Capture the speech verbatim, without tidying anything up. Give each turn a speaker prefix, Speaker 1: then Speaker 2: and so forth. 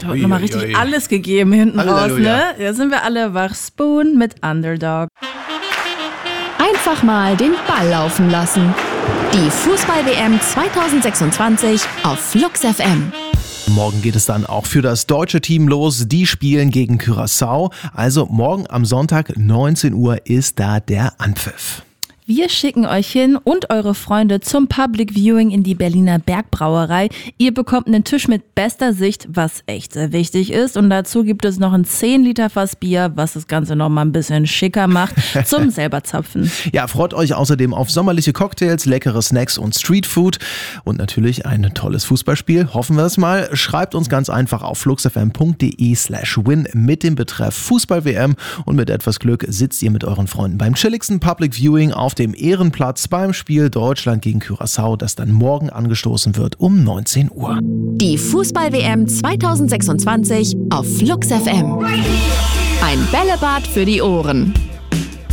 Speaker 1: hat heute nochmal richtig ui. alles gegeben hinten Halleluja. raus, ne? Da sind wir alle wach. Spoon mit Underdog.
Speaker 2: Einfach mal den Ball laufen lassen. Die Fußball-W M zwanzig sechsundzwanzig auf Flux F M.
Speaker 3: Morgen geht es dann auch für das deutsche Team los. Die spielen gegen Curaçao. Also morgen am Sonntag neunzehn Uhr ist da der Anpfiff.
Speaker 1: Wir schicken euch hin und eure Freunde zum Public Viewing in die Berliner Bergbrauerei. Ihr bekommt einen Tisch mit bester Sicht, was echt sehr wichtig ist. Und dazu gibt es noch ein zehn Liter Fass Bier, was das Ganze noch mal ein bisschen schicker macht, zum selber zapfen.
Speaker 3: Ja, freut euch außerdem auf sommerliche Cocktails, leckere Snacks und Streetfood. Und natürlich ein tolles Fußballspiel. Hoffen wir es mal. Schreibt uns ganz einfach auf fluxfm.de slash win mit dem Betreff Fußball-W M. Und mit etwas Glück sitzt ihr mit euren Freunden beim chilligsten Public Viewing auf dem Ehrenplatz beim Spiel Deutschland gegen Curaçao, das dann morgen angestoßen wird um neunzehn Uhr.
Speaker 2: Die Fußball-W M zwanzig sechsundzwanzig auf Flux F M. Ein Bällebad für die Ohren.